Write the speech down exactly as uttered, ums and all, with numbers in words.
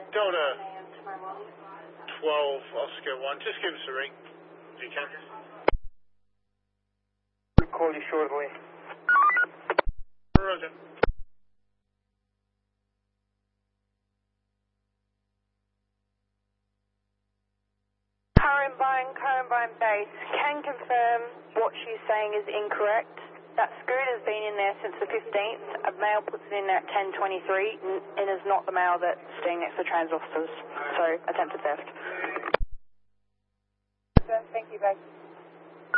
Delta twelve, Oscar one. Just give us a ring, if you can. We'll call you shortly. Roger. Columbine, Columbine base, can confirm what she's saying is incorrect. That scooter's been in there since the fifteenth. A male puts it in there at ten twenty-three and is not the male that's staying next to trans officers. So, attempted theft. Thank you, guys.